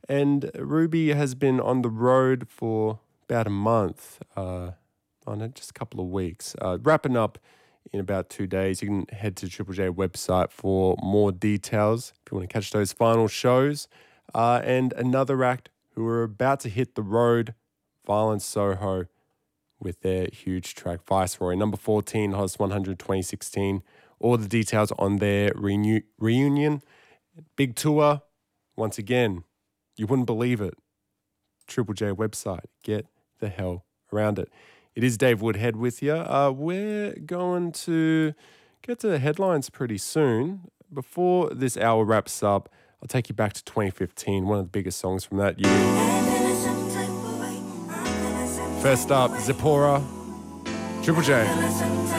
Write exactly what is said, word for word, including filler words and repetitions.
And Ruby has been on the road for about a month, uh, on it, just a couple of weeks. Uh, wrapping up in about two days. You can head to Triple J website for more details if you want to catch those final shows. Uh, and another act who are about to hit the road, Violent Soho, with their huge track Viceroy. Number fourteen, Hottest one hundred twenty sixteen. All the details on their renew- reunion. Big tour. Once again, you wouldn't believe it. Triple J website. Get the hell around it. It is Dave Woodhead with you. Uh, we're going to get to the headlines pretty soon. Before this hour wraps up, I'll take you back to twenty fifteen, one of the biggest songs from that year. First up, Zipporah, Triple J.